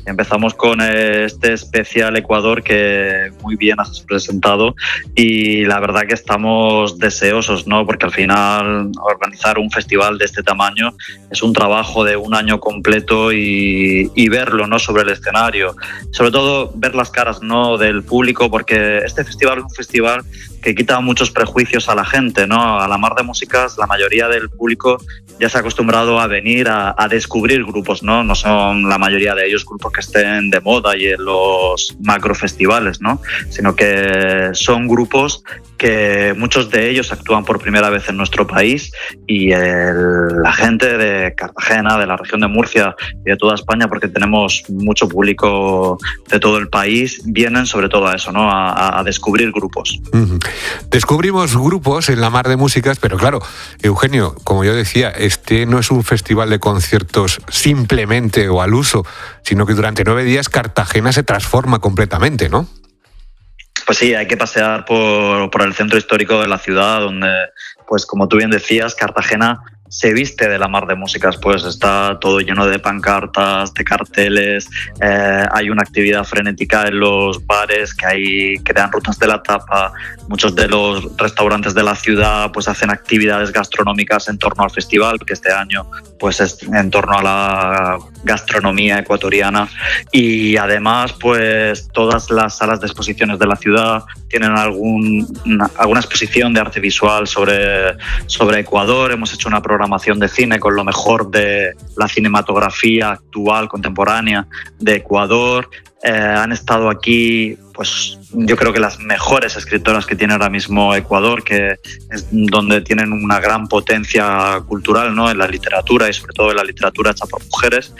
Empezamos con este especial Ecuador que muy bien has presentado y la verdad que estamos deseosos, ¿no? Porque al final organizar un festival de este tamaño es un trabajo de un año completo y verlo, ¿no? Sobre el escenario. Sobre todo ver las caras, ¿no? Del público, porque este festival es un festival que quita muchos prejuicios a la gente, ¿no? A la Mar de Músicas, la mayoría del público ya se ha acostumbrado a venir a descubrir grupos, ¿no? No son la mayoría de ellos grupos que estén de moda y en los macrofestivales, ¿no? Sino que son grupos que muchos de ellos actúan por primera vez en nuestro país y la gente de Cartagena, de la región de Murcia y de toda España, porque tenemos mucho público de todo el país, vienen sobre todo a eso, ¿no? A descubrir grupos. Uh-huh. Descubrimos grupos en la Mar de Músicas, pero claro, Eugenio, como yo decía, este no es un festival de conciertos simplemente o al uso, sino que durante 9 días Cartagena se transforma completamente, ¿no? Pues sí, hay que pasear por el centro histórico de la ciudad, donde, pues como tú bien decías, Cartagena se viste de la Mar de Músicas, pues está todo lleno de pancartas, de carteles, hay una actividad frenética en los bares que dan rutas de la tapa, muchos de los restaurantes de la ciudad pues hacen actividades gastronómicas en torno al festival, que este año pues es en torno a la gastronomía ecuatoriana, y además pues todas las salas de exposiciones de la ciudad tienen alguna exposición de arte visual sobre Ecuador. Hemos hecho una programación de cine con lo mejor de la cinematografía actual, contemporánea de Ecuador. Han estado aquí, pues yo creo que las mejores escritoras que tiene ahora mismo Ecuador, que es donde tienen una gran potencia cultural, ¿no? En la literatura y sobre todo en la literatura hecha por mujeres.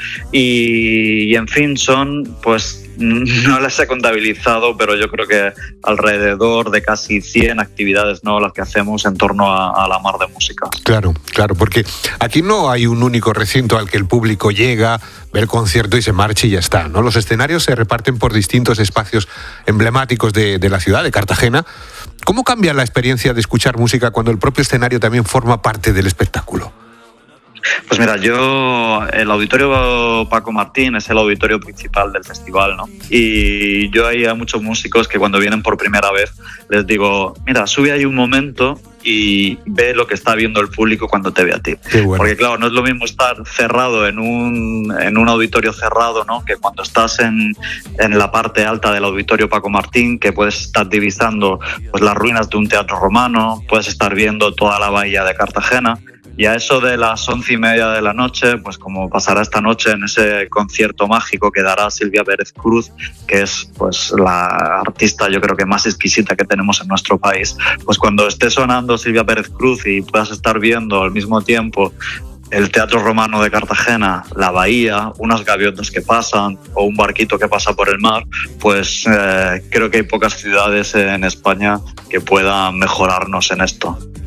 Y en fin, son, pues no las he contabilizado, pero yo creo que alrededor de casi 100 actividades, ¿no? Las que hacemos en torno a la Mar de Música. Claro, porque aquí no hay un único recinto al que el público llega, ve el concierto y se marcha y ya está, ¿no? Los escenarios se reparten por distintos espacios emblemáticos de la ciudad, de Cartagena. ¿Cómo cambia la experiencia de escuchar música cuando el propio escenario también forma parte del espectáculo? Pues mira, el auditorio Paco Martín es el auditorio principal del festival, ¿no? Y yo hay a muchos músicos que cuando vienen por primera vez les digo, mira, sube ahí un momento y ve lo que está viendo el público cuando te ve a ti. Qué bueno. Porque claro, no es lo mismo estar cerrado en un auditorio cerrado, ¿no? Que cuando estás en la parte alta del auditorio Paco Martín, que puedes estar divisando pues las ruinas de un teatro romano, puedes estar viendo toda la bahía de Cartagena. Y a eso de las 11:30 de la noche, pues como pasará esta noche en ese concierto mágico que dará Silvia Pérez Cruz, que es pues la artista yo creo que más exquisita que tenemos en nuestro país, pues cuando esté sonando Silvia Pérez Cruz y puedas estar viendo al mismo tiempo el Teatro Romano de Cartagena, la bahía, unas gaviotas que pasan o un barquito que pasa por el mar, pues creo que hay pocas ciudades en España que puedan mejorarnos en esto.